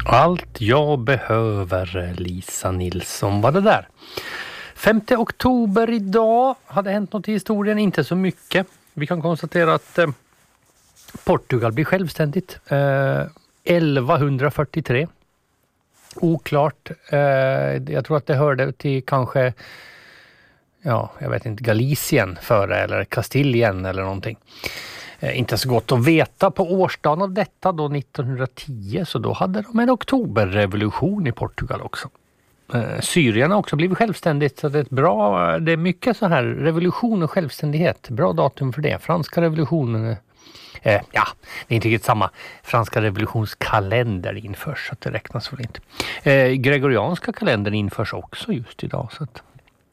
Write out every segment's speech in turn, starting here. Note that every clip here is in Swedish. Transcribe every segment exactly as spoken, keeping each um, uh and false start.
Allt jag behöver, Lisa Nilsson, var det där. femte oktober idag hade hänt något i historien, inte så mycket. Vi kan konstatera att eh, Portugal blir självständigt eh, elvahundrafyrtiotre. Oklart. Eh, jag tror att det hörde till kanske, ja, jag vet inte, Galicien före eller Kastilien eller någonting. Eh, inte så gott att veta. På årsdagen av detta då nittonhundratio, så då hade de en oktoberrevolution i Portugal också. Eh, Syrien har också blivit självständigt, så det är ett bra, det är mycket så här revolution och självständighet. Bra datum för det. Franska revolutionen, eh, ja, det är inte riktigt samma. Franska revolutionskalender införs, så att det räknas väl inte. Eh, Gregorianska kalendern införs också just idag, så att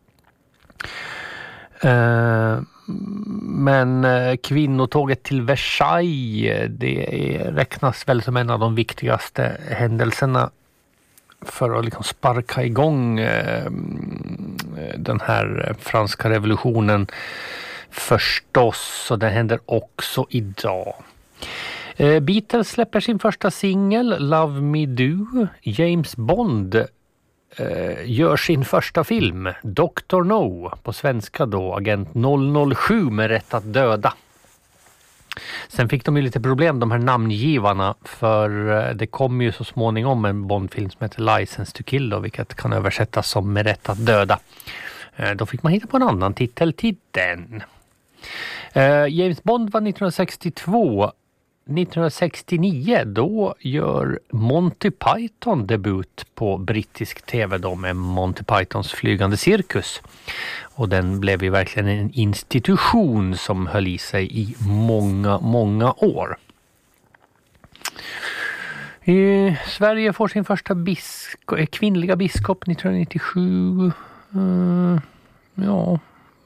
eh, men eh, kvinnotåget till Versailles, det är, räknas väl som en av de viktigaste händelserna för att liksom sparka igång eh, den här franska revolutionen förstås, och det händer också idag. Eh, Beatles släpper sin första singel, Love Me Do. James Bond eh, gör sin första film, doktor No, på svenska då, Agent noll noll sju med rätt att döda. Sen fick de ju lite problem, de här namngivarna, för det kom ju så småningom en Bondfilm som heter License to Kill då, vilket kan översättas som med rätt att döda. Då fick man hitta på en annan titel till den. James Bond var nittonhundrasextiotvå. nittonhundrasextionio då gör Monty Python debut på brittisk tv då med Monty Pythons flygande cirkus. Och den blev ju verkligen en institution som höll i sig i många, många år. I Sverige får sin första bisko- kvinnliga biskop nittonhundranittiosju. Uh, ja...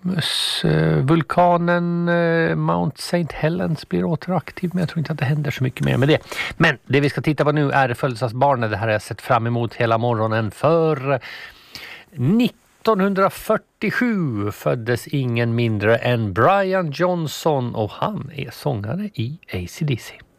Vulkanen Mount Saint Helens blir återaktiv, men jag tror inte att det händer så mycket mer med det. Men det vi ska titta på nu är födelsedagsbarnet. Det här har jag sett fram emot hela morgonen, för nittonhundrafyrtiosju föddes ingen mindre än Brian Johnson, och han är sångare i A C D C.